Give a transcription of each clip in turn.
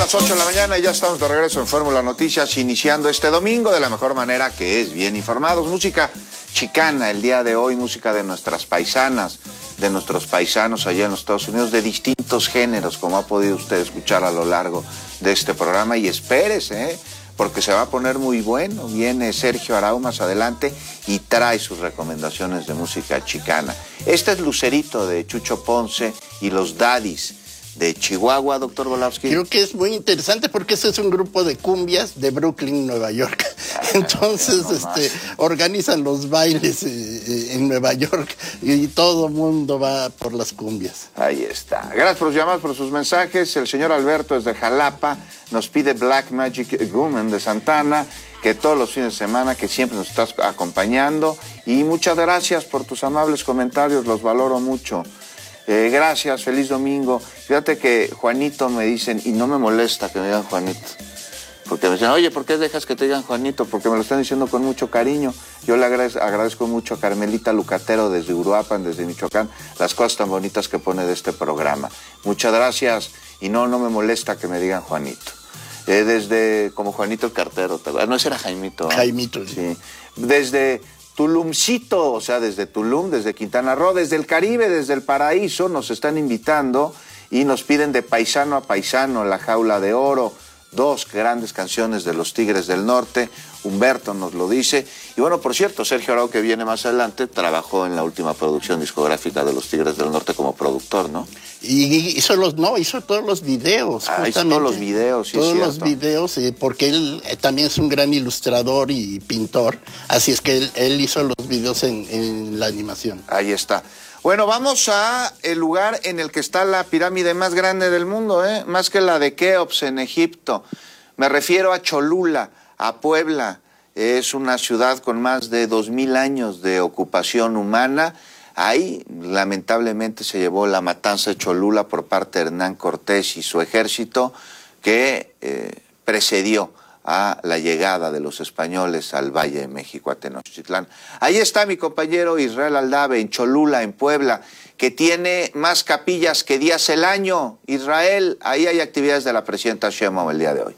las 8 de la mañana y ya estamos de regreso en Fórmula Noticias, iniciando este domingo de la mejor manera, que es bien informados. Música chicana el día de hoy, música de nuestras paisanas, de nuestros paisanos allá en los Estados Unidos, de distintos géneros, como ha podido usted escuchar a lo largo de este programa. Y espérese, porque se va a poner muy bueno. Viene Sergio Arau más adelante y trae sus recomendaciones de música chicana. Este es Lucerito de Chucho Ponce y los Daddies de Chihuahua, doctor Volavsky. Creo que es muy interesante porque ese es un grupo de cumbias de Brooklyn, Nueva York. Entonces, organizan los bailes en Nueva York y todo el mundo va por las cumbias. Ahí está. Gracias por los llamados, por sus mensajes. El señor Alberto desde Jalapa nos pide Black Magic Woman de Santana, que todos los fines de semana, que siempre nos estás acompañando. Y muchas gracias por tus amables comentarios, los valoro mucho. Gracias, feliz domingo. Fíjate que Juanito me dicen, y no me molesta que me digan Juanito, porque me dicen, oye, ¿por qué dejas que te digan Juanito? Porque me lo están diciendo con mucho cariño. Yo le agradezco mucho a Carmelita Lucatero desde Uruapan, desde Michoacán, las cosas tan bonitas que pone de este programa. Muchas gracias, y no me molesta que me digan Juanito. Desde, como Juanito el cartero, no, ese era Jaimito. Jaimito. Sí. Desde Tulumcito, o sea, desde Tulum, desde Quintana Roo, desde el Caribe, desde el paraíso, nos están invitando y nos piden de Paisano a Paisano, La Jaula de Oro, dos grandes canciones de los Tigres del Norte. Humberto nos lo dice. Y bueno, por cierto, Sergio Arau, que viene más adelante, trabajó en la última producción discográfica de los Tigres del Norte como productor, ¿no? Y hizo todos los videos. Hizo todos los videos, sí, todos los videos, porque él también es un gran ilustrador y pintor, así es que él hizo los videos en la animación. Ahí está. Bueno, vamos a el lugar en el que está la pirámide más grande del mundo, más que la de Keops en Egipto. Me refiero a Cholula, a Puebla. Es una ciudad con más de 2000 años de ocupación humana. Ahí, lamentablemente, se llevó la matanza de Cholula por parte de Hernán Cortés y su ejército, que precedió a la llegada de los españoles al Valle de México, a Tenochtitlán. Ahí está mi compañero Israel Aldave, en Cholula, en Puebla, que tiene más capillas que días el año. Israel, ahí hay actividades de la presidenta Sheinbaum el día de hoy.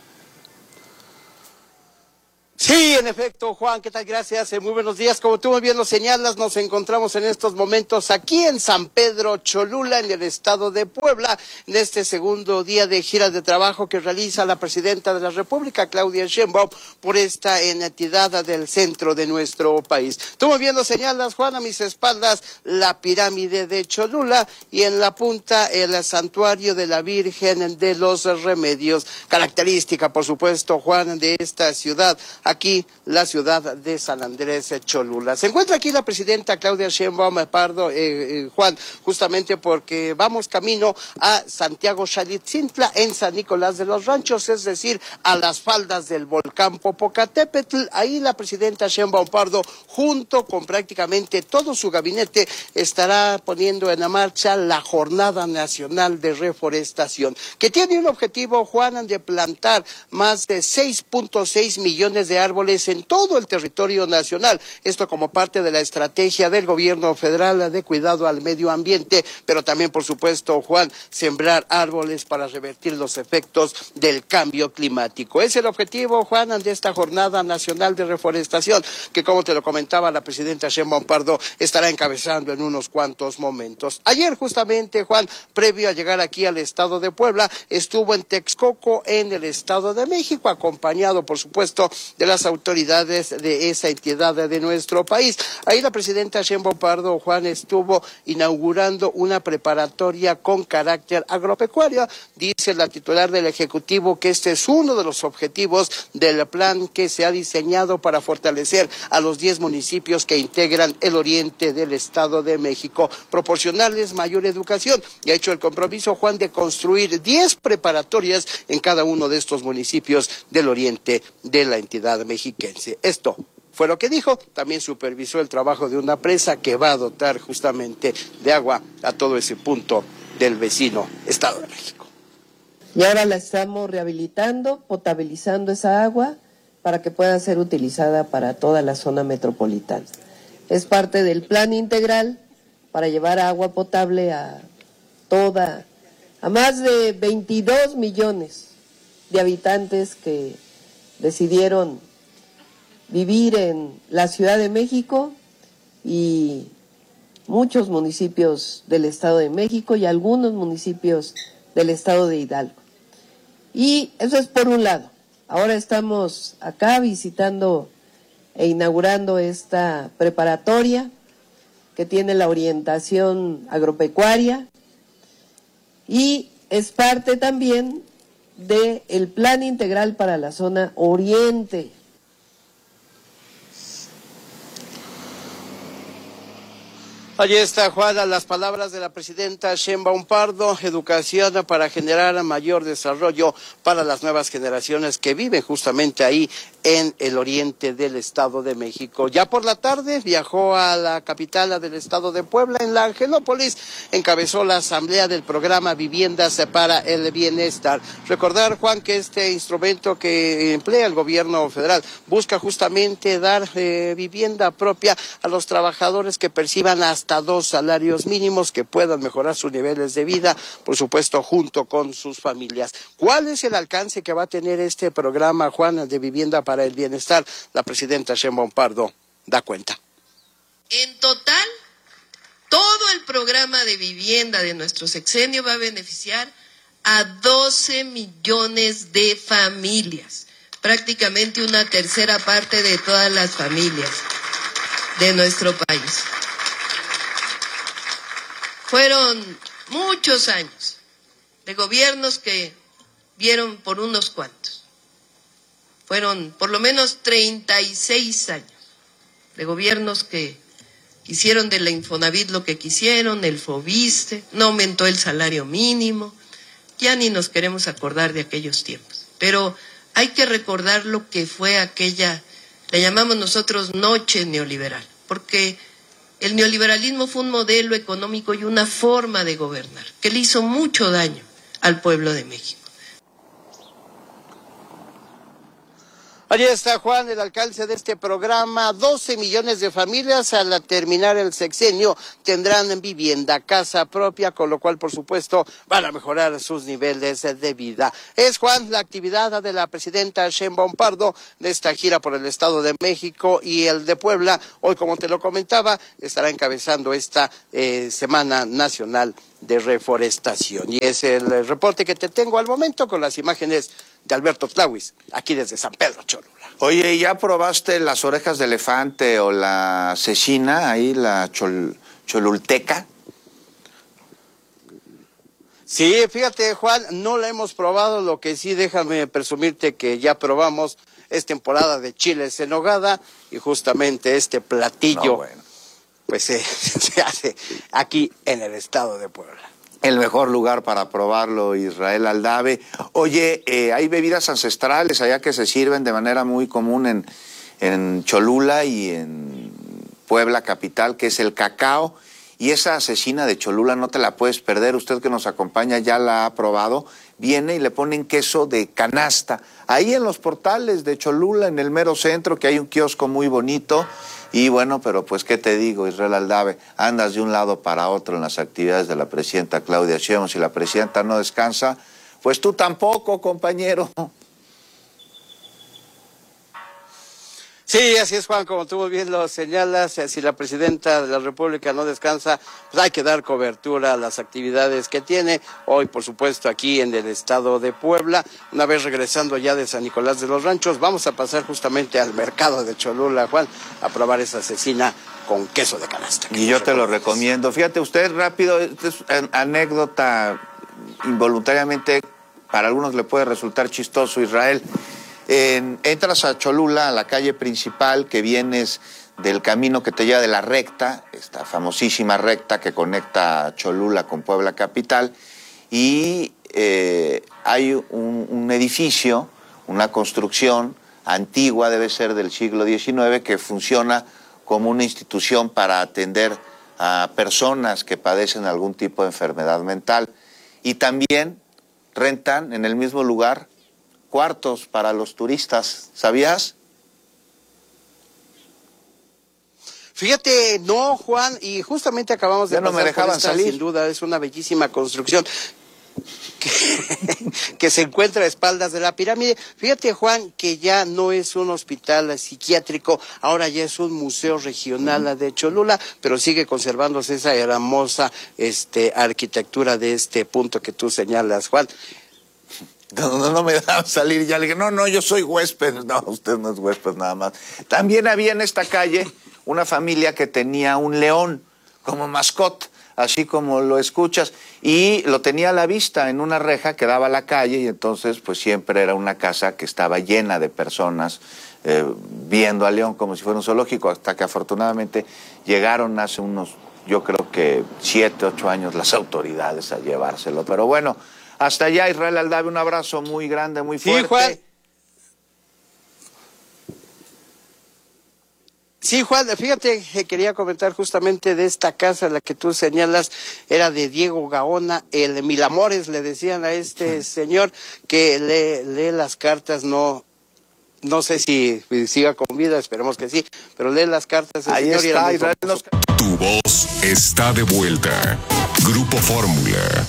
Sí, en efecto, Juan, ¿qué tal? Gracias, muy buenos días. Como tú muy bien lo señalas, nos encontramos en estos momentos aquí en San Pedro Cholula, en el estado de Puebla, en este segundo día de gira de trabajo que realiza la presidenta de la República, Claudia Sheinbaum, por esta entidad del centro de nuestro país. Tú muy bien lo señalas, Juan, a mis espaldas la pirámide de Cholula y en la punta el santuario de la Virgen de los Remedios, característica, por supuesto, Juan, de esta ciudad. Aquí, la ciudad de San Andrés Cholula. Se encuentra aquí la presidenta Claudia Sheinbaum Pardo, Juan, justamente porque vamos camino a Santiago Xalitzintla, en San Nicolás de los Ranchos, es decir, a las faldas del volcán Popocatépetl. Ahí la presidenta Sheinbaum Pardo, junto con prácticamente todo su gabinete, estará poniendo en marcha la Jornada Nacional de Reforestación, que tiene un objetivo, Juan, de plantar más de 6.6 millones de árboles en todo el territorio nacional. Esto como parte de la estrategia del gobierno federal de cuidado al medio ambiente, pero también, por supuesto, Juan, sembrar árboles para revertir los efectos del cambio climático. Es el objetivo, Juan, de esta Jornada Nacional de Reforestación, que, como te lo comentaba, la presidenta Sheinbaum Pardo estará encabezando en unos cuantos momentos. Ayer, justamente, Juan, previo a llegar aquí al estado de Puebla, estuvo en Texcoco, en el estado de México, acompañado, por supuesto, de las autoridades de esa entidad de nuestro país. Ahí la presidenta Sheinbaum Pardo, Juan, estuvo inaugurando una preparatoria con carácter agropecuario. Dice la titular del Ejecutivo que este es uno de los objetivos del plan que se ha diseñado para fortalecer a los 10 municipios que integran el oriente del Estado de México, proporcionarles mayor educación, y ha hecho el compromiso, Juan, de construir 10 preparatorias en cada uno de estos municipios del oriente de la entidad mexiquense. Esto fue lo que dijo. También supervisó el trabajo de una presa que va a dotar justamente de agua a todo ese punto del vecino Estado de México. Y ahora la estamos rehabilitando, potabilizando esa agua para que pueda ser utilizada para toda la zona metropolitana. Es parte del plan integral para llevar agua potable a más de 22 millones de habitantes que decidieron vivir en la Ciudad de México y muchos municipios del Estado de México y algunos municipios del Estado de Hidalgo. Y eso es por un lado. Ahora estamos acá visitando e inaugurando esta preparatoria que tiene la orientación agropecuaria y es parte también del Plan Integral para la Zona Oriente. Allí está, Juana, las palabras de la presidenta Sheinbaum Pardo: educación para generar mayor desarrollo para las nuevas generaciones que viven justamente ahí en el oriente del Estado de México. Ya por la tarde viajó a la capital del Estado de Puebla, en la Angelópolis, encabezó la asamblea del programa Viviendas para el Bienestar. Recordar, Juan, que este instrumento que emplea el gobierno federal busca justamente dar vivienda propia a los trabajadores que perciban hasta 2 salarios mínimos, que puedan mejorar sus niveles de vida, por supuesto, junto con sus familias. ¿Cuál es el alcance que va a tener este programa, Juan, de Vivienda para el Bienestar? La presidenta Sheinbaum Pardo da cuenta. En total, todo el programa de vivienda de nuestro sexenio va a beneficiar a 12 millones de familias, prácticamente una tercera parte de todas las familias de nuestro país. Fueron muchos años de gobiernos que vieron por unos cuantos. Fueron por lo menos 36 años de gobiernos que hicieron de la Infonavit lo que quisieron, el Fobiste, no aumentó el salario mínimo, ya ni nos queremos acordar de aquellos tiempos. Pero hay que recordar lo que fue aquella, le llamamos nosotros noche neoliberal, porque el neoliberalismo fue un modelo económico y una forma de gobernar que le hizo mucho daño al pueblo de México. Allí está, Juan, el alcance de este programa. 12 millones de familias al terminar el sexenio tendrán vivienda, casa propia, con lo cual, por supuesto, van a mejorar sus niveles de vida. Es, Juan, la actividad de la presidenta Sheinbaum Pardo de esta gira por el Estado de México y el de Puebla. Hoy, como te lo comentaba, estará encabezando esta Semana Nacional de Reforestación. Y es el reporte que te tengo al momento con las imágenes de Alberto Tlauis, aquí desde San Pedro Cholula. Oye, ¿ya probaste las orejas de elefante o la cecina, ahí la cholulteca? Sí, fíjate, Juan, no la hemos probado. Lo que sí, déjame presumirte que ya probamos, es temporada de chiles en nogada y justamente este platillo pues se hace aquí en el Estado de Puebla. El mejor lugar para probarlo, Israel Aldave. Oye, hay bebidas ancestrales allá que se sirven de manera muy común en Cholula y en Puebla capital, que es el cacao. Y esa cecina de Cholula no te la puedes perder. Usted que nos acompaña ya la ha probado. Viene y le ponen queso de canasta. Ahí en los portales de Cholula, en el mero centro, que hay un kiosco muy bonito. Y bueno, pero pues qué te digo, Israel Aldave, andas de un lado para otro en las actividades de la presidenta Claudia Sheinbaum. Si la presidenta no descansa, pues tú tampoco, compañero. Sí, así es, Juan, como tú muy bien lo señalas, si la presidenta de la República no descansa, pues hay que dar cobertura a las actividades que tiene. Hoy, por supuesto, aquí en el Estado de Puebla. Una vez regresando ya de San Nicolás de los Ranchos, vamos a pasar justamente al mercado de Cholula, Juan, a probar esa cecina con queso de canasta. Y yo te lo recomiendo. Fíjate usted, rápido, esta es anécdota involuntariamente, para algunos le puede resultar chistoso, Israel. Entras a Cholula, a la calle principal, que vienes del camino que te lleva de la recta, esta famosísima recta que conecta Cholula con Puebla capital, y hay un edificio, una construcción antigua, debe ser del siglo XIX, que funciona como una institución para atender a personas que padecen algún tipo de enfermedad mental. Y también rentan en el mismo lugar cuartos para los turistas, ¿sabías? Fíjate, no, Juan, y justamente acabamos de ya no pasar me dejaban por esta, salir. sin duda, es una bellísima construcción. que se encuentra a espaldas de la pirámide. Fíjate, Juan, que ya no es un hospital psiquiátrico, ahora ya es un museo regional de Cholula, pero sigue conservándose esa hermosa arquitectura de este punto que tú señalas, Juan. No me dejaban salir, ya le dije, no, yo soy huésped. No, usted no es huésped nada más. También había en esta calle una familia que tenía un león como mascota, así como lo escuchas, y lo tenía a la vista en una reja que daba a la calle, y entonces pues siempre era una casa que estaba llena de personas viendo al león como si fuera un zoológico, hasta que afortunadamente llegaron hace unos, yo creo que 7, 8 años las autoridades a llevárselo. Pero bueno, hasta allá, Israel Aldave, un abrazo muy grande, muy fuerte. Sí, Juan. Sí, Juan, fíjate que quería comentar justamente de esta casa, la que tú señalas, era de Diego Gaona, el Milamores, le decían a este señor, que lee las cartas, no sé si siga con vida, esperemos que sí, pero lee las cartas. Ahí señor, está, Israel. Tu voz está de vuelta. Grupo Fórmula.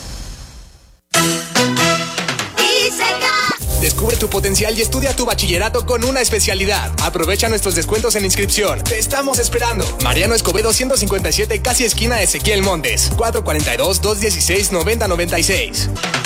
Descubre tu potencial y estudia tu bachillerato con una especialidad. Aprovecha nuestros descuentos en inscripción. Te estamos esperando. Mariano Escobedo 157, casi esquina Ezequiel Montes. 442-216-9096.